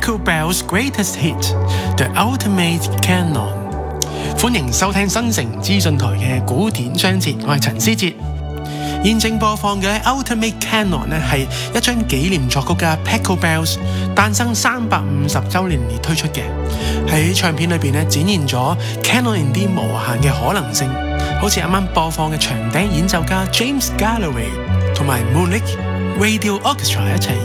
Pachelbel's Greatest Hit, The Ultimate Canon。歡迎收聽新城資訊台嘅古典雙節，我係陳思哲。現正播放嘅 Ultimate Canon 係一張紀念作曲家 Pachelbel 誕生350週年而推出嘅，喺唱片裏邊展現咗 Canon in D 無限嘅可能性，好似啱啱播放嘅長笛演奏家 James Galloway 同埋 Munich Radio Orchestra 一齊